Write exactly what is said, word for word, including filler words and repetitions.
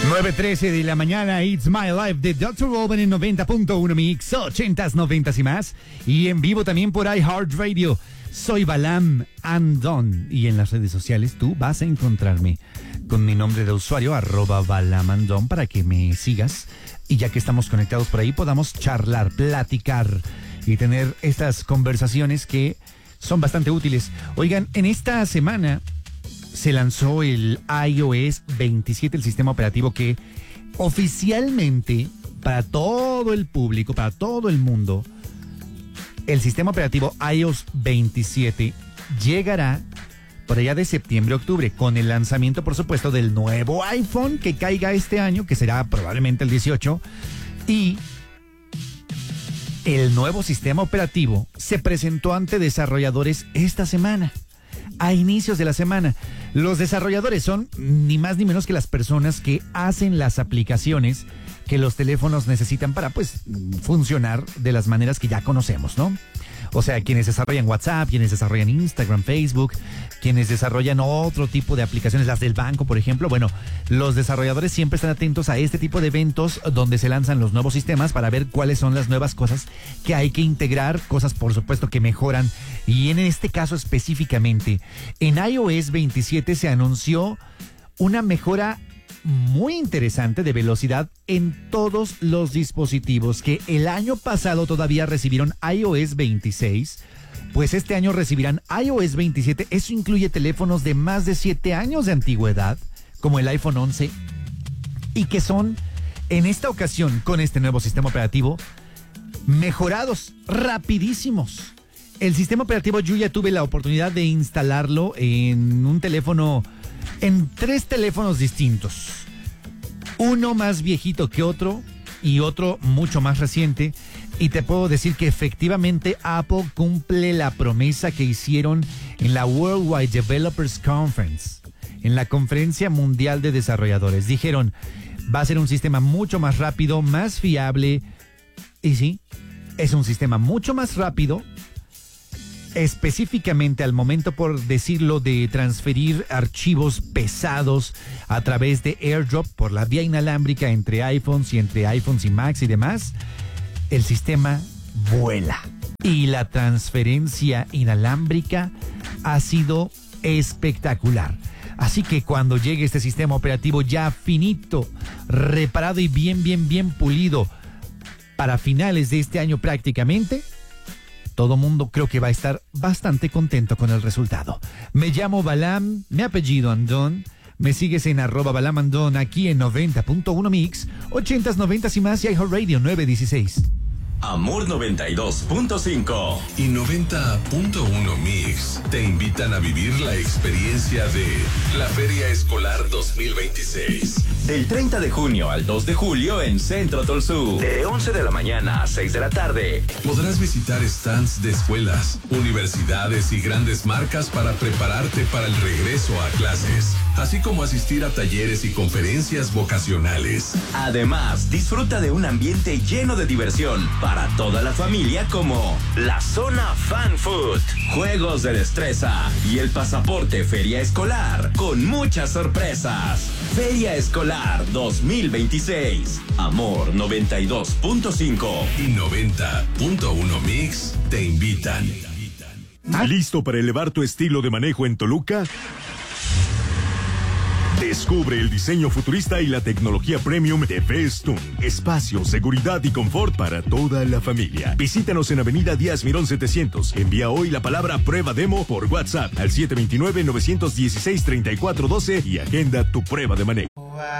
nueve trece de la mañana, It's My Life de doctor Robin en noventa punto uno Mix, ochentas, noventas y más. Y en vivo también por iHeartRadio. Soy Balam Andon. Y en las redes sociales tú vas a encontrarme con mi nombre de usuario, arroba Balam Andon, para que me sigas. Y ya que estamos conectados por ahí, podamos charlar, platicar y tener estas conversaciones que son bastante útiles. Oigan, en esta semana se lanzó el iOS veintisiete, el sistema operativo que oficialmente, para todo el público, para todo el mundo, el sistema operativo iOS veintisiete llegará por allá de septiembre, octubre, con el lanzamiento, por supuesto, del nuevo iPhone que caiga este año, que será probablemente el dieciocho, y el nuevo sistema operativo se presentó ante desarrolladores esta semana. A inicios de la semana. Los desarrolladores son ni más ni menos que las personas que hacen las aplicaciones que los teléfonos necesitan para, pues, funcionar de las maneras que ya conocemos, ¿no? O sea, quienes desarrollan WhatsApp, quienes desarrollan Instagram, Facebook, quienes desarrollan otro tipo de aplicaciones, las del banco, por ejemplo. Bueno, los desarrolladores siempre están atentos a este tipo de eventos donde se lanzan los nuevos sistemas para ver cuáles son las nuevas cosas que hay que integrar, cosas, por supuesto, que mejoran. Y en este caso específicamente, en iOS veintisiete se anunció una mejora muy interesante de velocidad en todos los dispositivos que el año pasado todavía recibieron iOS veintiséis, pues este año recibirán iOS veintisiete. Eso incluye teléfonos de más de siete años de antigüedad, como el iPhone once, y que son, en esta ocasión, con este nuevo sistema operativo, mejorados, rapidísimos. El sistema operativo yo ya tuve la oportunidad de instalarlo en un teléfono, en tres teléfonos distintos. Uno más viejito que otro y otro mucho más reciente. Y te puedo decir que efectivamente Apple cumple la promesa que hicieron en la Worldwide Developers Conference, en la Conferencia Mundial de Desarrolladores. Dijeron, va a ser un sistema mucho más rápido, más fiable. Y sí, es un sistema mucho más rápido, específicamente al momento, por decirlo, de transferir archivos pesados a través de AirDrop por la vía inalámbrica entre iPhones y entre iPhones y Macs y demás. El sistema vuela. Y la transferencia inalámbrica ha sido espectacular. Así que cuando llegue este sistema operativo ya finito, reparado y bien, bien, bien pulido para finales de este año prácticamente, todo mundo creo que va a estar bastante contento con el resultado. Me llamo Balam, mi apellido Andon. Me sigues en arroba Balam Andon aquí en noventa punto uno Mix, ochentas, noventas y más y iHeartRadio nueve dieciséis. Amor noventa y dos punto cinco y noventa punto uno Mix te invitan a vivir la experiencia de la Feria Escolar dos mil veintiséis. Del treinta de junio al dos de julio en Centro Tolsú. De once de la mañana a seis de la tarde. Podrás visitar stands de escuelas, universidades y grandes marcas para prepararte para el regreso a clases, así como asistir a talleres y conferencias vocacionales. Además, disfruta de un ambiente lleno de diversión para toda la familia, como la zona Fan Food, juegos de destreza y el pasaporte Feria Escolar con muchas sorpresas. Feria Escolar dos mil veintiséis. Amor noventa y dos punto cinco y noventa punto uno Mix te invitan. ¿Listo para elevar tu estilo de manejo en Toluca? Descubre el diseño futurista y la tecnología premium de Vestun. Espacio, seguridad y confort para toda la familia. Visítanos en Avenida Díaz Mirón setecientos. Envía hoy la palabra prueba demo por WhatsApp al siete dos nueve, nueve uno seis, tres cuatro uno dos y agenda tu prueba de manejo.